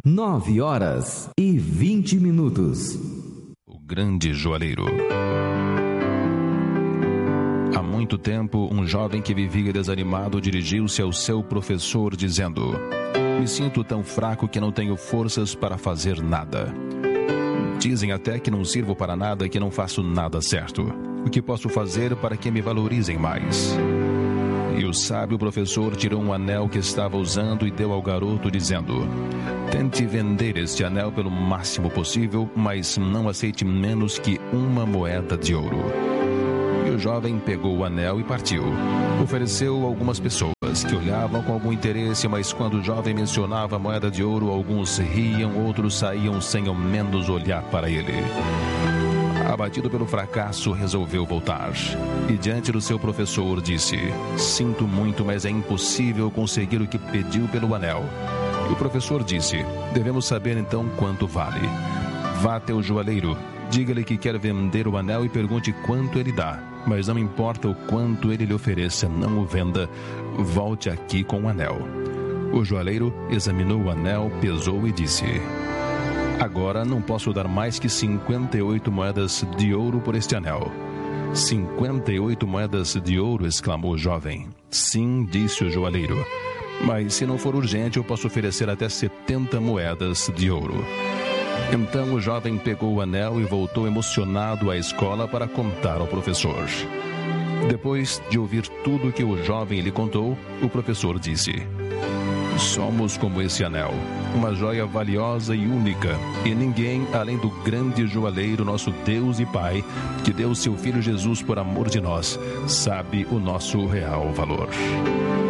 9h20. O grande joalheiro. Há muito tempo, um jovem que vivia desanimado dirigiu-se ao seu professor dizendo: me sinto tão fraco que não tenho forças para fazer nada. Dizem até que não sirvo para nada e que não faço nada certo. O que posso fazer para que me valorizem mais? E o sábio professor tirou um anel que estava usando e deu ao garoto, dizendo: tente vender este anel pelo máximo possível, mas não aceite menos que 1 moeda de ouro. E o jovem pegou o anel e partiu. Ofereceu a algumas pessoas que olhavam com algum interesse, mas quando o jovem mencionava a moeda de ouro, alguns riam, outros saíam sem ao menos olhar para ele. Abatido pelo fracasso, resolveu voltar. E diante do seu professor disse: sinto muito, mas é impossível conseguir o que pediu pelo anel. E o professor disse: devemos saber então quanto vale. Vá até o joalheiro, diga-lhe que quer vender o anel e pergunte quanto ele dá. Mas não importa o quanto ele lhe ofereça, não o venda. Volte aqui com o anel. O joalheiro examinou o anel, pesou e disse: agora não posso dar mais que 58 moedas de ouro por este anel. 58 moedas de ouro, exclamou o jovem. Sim, disse o joalheiro. Mas se não for urgente, eu posso oferecer até 70 moedas de ouro. Então o jovem pegou o anel e voltou emocionado à escola para contar ao professor. Depois de ouvir tudo que o jovem lhe contou, o professor disse: somos como esse anel, uma joia valiosa e única, e ninguém, além do grande joalheiro, nosso Deus e Pai, que deu seu Filho Jesus por amor de nós, sabe o nosso real valor.